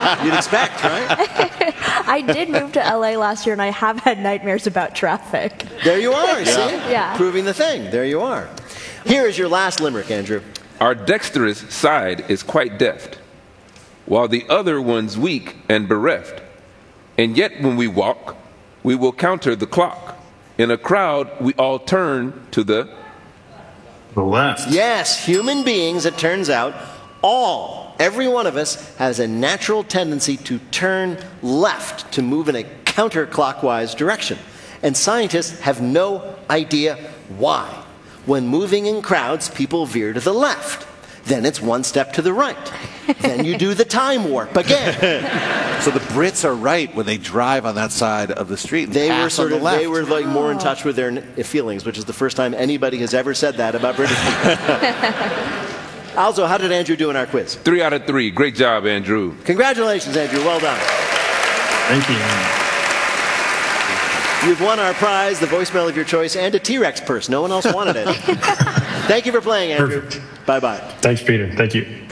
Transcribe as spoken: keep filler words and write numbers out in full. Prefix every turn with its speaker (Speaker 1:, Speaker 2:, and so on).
Speaker 1: You'd expect, right?
Speaker 2: I did move to L A last year, and I have had nightmares about traffic.
Speaker 1: There you are, see?
Speaker 2: Yeah.
Speaker 1: Proving the thing. There you are. Here is your last limerick, Andrew.
Speaker 3: Our dexterous side is quite deft, while the other one's weak and bereft. And yet when we walk, we will counter the clock. In a crowd, we all turn to the...
Speaker 4: The left.
Speaker 1: Yes, human beings, it turns out, all, every one of us has a natural tendency to turn left, to move in a counterclockwise direction. And scientists have no idea why. When moving in crowds, people veer to the left. Then it's one step to the right. Then you do the time warp again.
Speaker 5: So the Brits are right when they drive on that side of the street. And
Speaker 1: They
Speaker 5: pass
Speaker 1: were sort
Speaker 5: on
Speaker 1: of
Speaker 5: the left.
Speaker 1: they were like more in touch with their feelings, which is the first time anybody has ever said that about British people. Also, how did Andrew do in our quiz?
Speaker 3: Three out of three. Great job, Andrew.
Speaker 1: Congratulations, Andrew. Well done.
Speaker 4: Thank you.
Speaker 1: You've won our prize, the voicemail of your choice, and a T-Rex purse. No one else wanted it. Thank you for playing, Andrew.
Speaker 4: Perfect.
Speaker 1: Bye-bye.
Speaker 4: Thanks, Peter. Thank you.